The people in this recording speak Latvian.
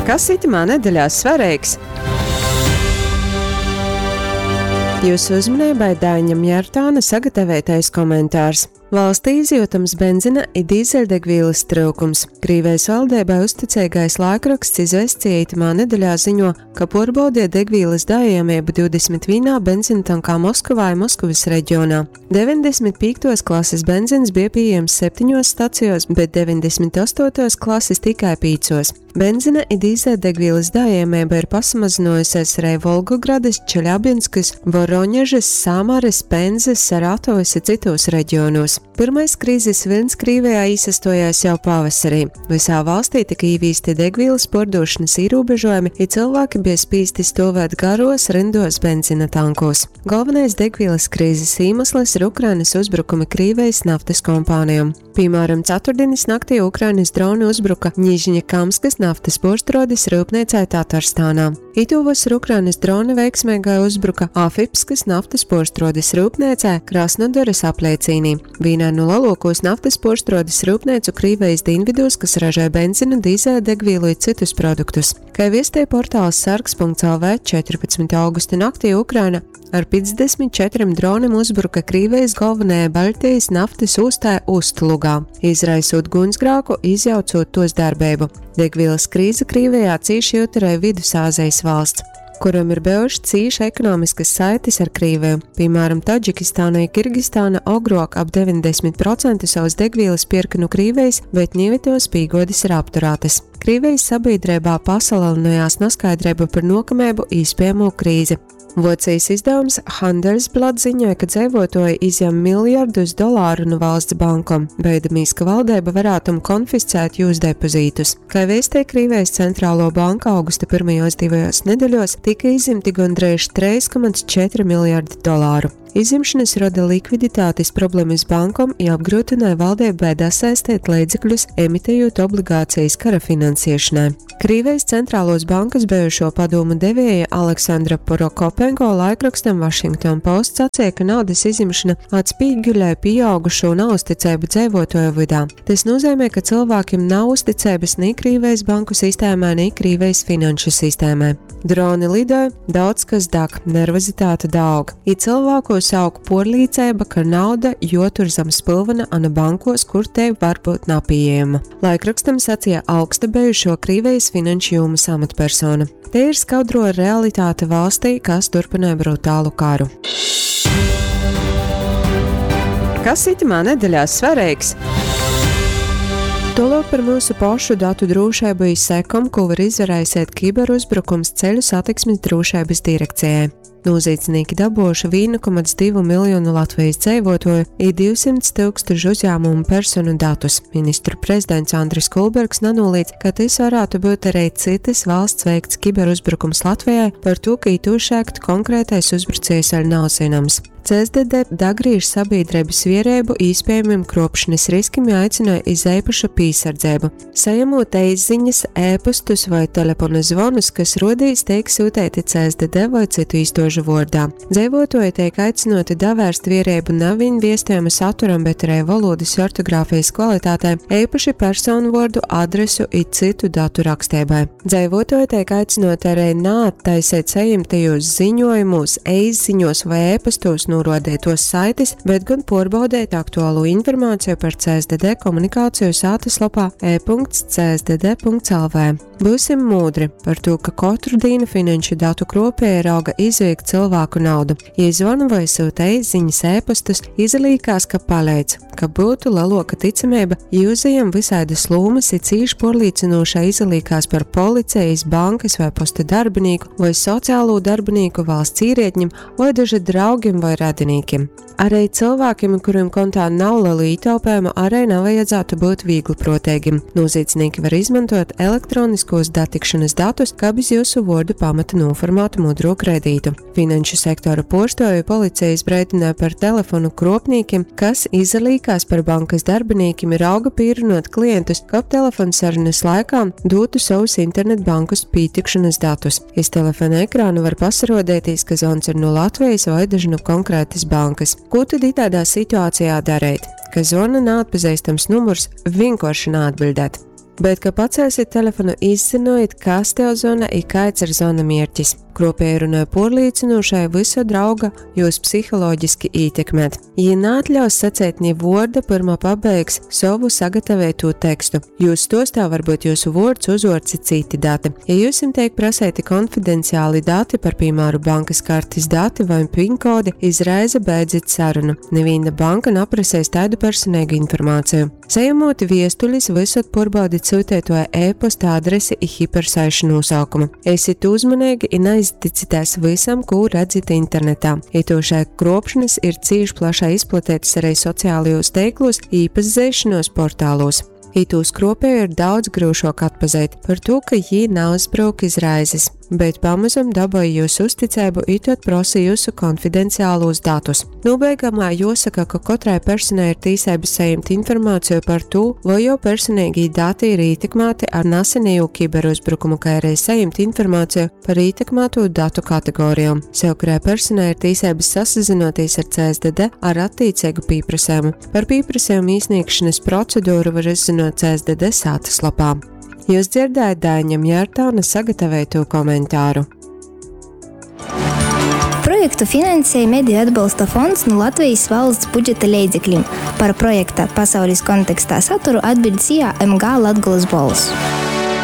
Kas itamā nedēļā svarīgs? Jūsu uzmanībai Daņa Mjērtāna sagatavotais komentārs. Valstī izjūtams benzina un dīzeļdegvielas trūkums. Krīvijas valdībai uzticīgais laikraksts izvēstīja itamā nedēļā ziņo, ka porbaudīja degvielas dājamību 21 benzintankā Moskavā un Moskavas reģionā. 95. klases benzins bija pieejams 7 stacijos, bet 98. klases tikai 5. Benzina un dīzeļdegvielas dājamība ir pasamazinājusies arī Volgogradas, Čeļabinskas, Voroņežas, Samaras, Penzes, Saratovas un citos reģionos. Pirmais krīzes vilnis Krīvijā īsastojās jau pavasarī. Visā valstī tika īvīsti degvielas pārdošanas ierobežojumi, ja cilvēki bija spīsti stāvēt garos rindos benzina tankos. Galvenais degvielas krīzes iemesls ir Ukrainas uzbrukumi Krīvijas naftas kompānijām. Piemēram, ceturtdienas naktī Ukrainas droni uzbruka Ņižņakamskas naftas porštrodes rūpniecei Tatarstānā. Ituvos Ukrainas droni veiksmīgai uzbruka Afipskas naftas porštrodes rūpniecei Krasnodaras apliecīnī. Vienā no lielākos naftas porštrodes rūpnīcu Krīvijas dienvidos, kas ražoja benzinu, dīzeļdegvielu un citus produktus. Kā viestīja portāls sargs.lv 14. augusta naktī Ukraina ar 54 droniem uzbruka Krīvijas galvenajai Baļtijas naftas ostā Ust-Lugā, izraisot gunsgrēku, izjaucot tos darbību. Degvielas krīze Krīvijā cīši jūtarēja Vidusāzijas valsts, kuram ir bijušas cīši ekonomiskas saites ar Krīviju. Piemēram, Taģikistāna un Kirgistāna agrāk ap 90% savas degvielas pirka no Krīvijas, bet ņevitos pīgodis ir apturētas. Krīvijas sabiedrībā pasaulinājās neskaidrība par nokamību iespējamo krīzi. Vācijas izdevums Handelsblatt ziņoja, ka dzīvotāji izņem miljardus dolāru no valsts bankām, baidamies, ka valdība varētu konfiscēt jūs depozītus. Kā vēstīja Krīvijas centrālo banka augusta pirmajos 2 nedēļos, tika izņemti gandrīz 3,4 miljardi dolāru. Izņemšanas rada likviditātes problēmas bankam, ja apgrūtināja valdībai sasaistīt līdzekļus, emitējot obligācijas kara finansēšanai. Krīvijas centrālos bankas bijušo padomu devēja Aleksandra Porokopenko laikrakstam Washington Post sacīja, ka naudas izņemšana atspīguļoja pieaugušo neusticību dzīvotāju vidū. Tas nozīmē, ka cilvēkiem nav uzticības ni Krīvijas banku sistēmai, ni Krīvijas finanšu sistēmai. Droni lidoja, daudz kas deg, nervozitāte daug. I cilvēkos aug porlīcība, ka nauda jotur zem spilvena ana bankos, kur te varbūt nav pieejama. Laikrakstam sacīja augsta bijušo Krīvijas finanšu jomas amatpersona. Te ir skaidro realitāte valstī, kas turpināja brutālu karu. Kas itamā nedēļā svarīgs? Tolok par mūsu pašu datu drošību izsekam, ko var izraisīt kiberuzbrukums ceļu satiksmes drošības direkcijai. Noziedznieki dabūjuši 1,2 miljonu Latvijas dzīvotāju un 200,000 uzņēmumu personu datus. Ministru prezidents Andris Kulbergs nenolīdz, ka tas varētu būt arī citas valsts veikts kiberuzbrukums Latvijai, par to, ka itūšēkt konkrētais uzbrucējs vēl nav zināms. CSDD dagrīž sabiedrības vierēbu iespējamiem kropšanas riskiem aicināja iz īpašu piesardzību. Sajamot e-ziņas, e-pastus vai telefona zvanus, kas rodīs, tiek sūtīti CSDD vai citu īstožu vārdā. Dzīvotāji tiek aicinoti davērst vierēbu nav viņu viestījuma saturam, bet arī valodas ortogrāfijas kvalitātei, īpaši personu vārdu, adresu un citu datu rakstībai. Dzīvotāji tiek aicinoti arī neattaisīt sajimtajos ziņojumus, e-ziņos vai e-pastos norādītos saites, bet gan pārbaudīt aktuālo informāciju par CSDD komunikāciju sātaslapā e.csdd.lv. Būsim mūdri par to, ka katru dienu finanšu datu kropēji rauga izviegt cilvēku naudu. Ja zvana vai sūta e-ziņas e-pastus, izlīkās, ka palīdz, ka būtu lielāka ticamība, jūzējam visādas lūmas ir cīši porlīcinošā izlīkās par policijas, bankas vai posta darbinieku vai sociālo darbinieku valsts īrietņiem vai daži draugiem vai radiniekiem. Arī cilvēkiem, kuriem kontā nav lielu ietaupījumu, arī nevajadzētu būt viegli protēgiem. Noziedznieki var izmantot elektroniskos datikšanas datus, kā bez jūsu vārdu pamata noformātu mudro kredītu. Finanšu sektora porštoju policijas brēdināja par telefonu kropniekiem, kas izalīkās par bankas darbiniekiem ir auga pīrinot klientus, ka telefonu sarunas laikā dotu savus internetbankas pietikšanas datus. Iz telefona ekrāna var pasarodēties, ka zvans ir no Latvijas vai daži no konkrētas bankas. Ko tad tādā situācijā darīt? Ka zvana neatpazīstams numurs vienkārši neatbildēt. bet, ka pacelsit telefonu, izzinojat, kas tev zvana, i kāds ir zvana mierķis. Kropēji runāja porlīcinošai visu drauga jūs psiholoģiski ietekmēt. Ja neatļaus sacēt ni vorda, pirmā pabeigs savu sagatavētu tekstu. Jūs stostā varbūt jūsu vords, uzvords ir citi dati. Ja jūs tiek prasēti konfidenciāli dati par, piemēram, bankas kartes dati vai PIN kodi, izraiza beidzit sarunu. Neviena banka naprasēs tādu personīgu informāciju. Sajamoti viestulis visot porbaudit sūtēto e-posta adresi i hipersaišu nosaukumu. Esit uzmanīgi i neizticitēs visam, ko redzat internetā. Itošai kropšanas ir cīši plašai izplatētas arī sociālajos teiklos, īpašzēšanos portālos. Itūs kropēju ir daudz grūšāk atpazēt par to, ka jī nav uzbrauka iz raizes, bet pamazam dabāja jūsu uzticēbu, itot prosa jūsu konfidenciālos datus. Nobeigumā jāsaka, ka katrai personai ir tīsības saņemt informāciju par to, vai jau personīgi dati ir ietekmēti ar nesenēju kiberuzbrukumu, kā arī saņemt informāciju par ietekmēto datu kategorijām. Savukārt personai ir tīsības sasazinoties ar CSDD ar attiecīgu pieprasījumu. Par pieprasījumu izsniegšanas procedūru var izzināt CSDD sātaslapā. Jūs dzirdējat Daņa Mjērtāna sagatavoto komentāru. Projektu finansēja Mediju atbalsta fonds no Latvijas valsts budžeta līdzekļiem. Par projekta pasaules kontekstā saturu atbild SIA MG Latgolas balss.